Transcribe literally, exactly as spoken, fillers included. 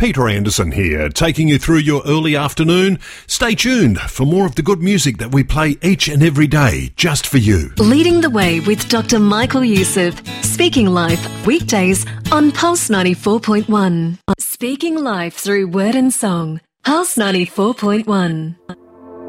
Peter Anderson here, taking you through your early afternoon. Stay tuned for more of the good music that we play each and every day, just for you. Leading the Way with Doctor Michael Youssef. Speaking Life, weekdays on Pulse ninety-four point one. Speaking Life through word and song. Pulse ninety-four point one.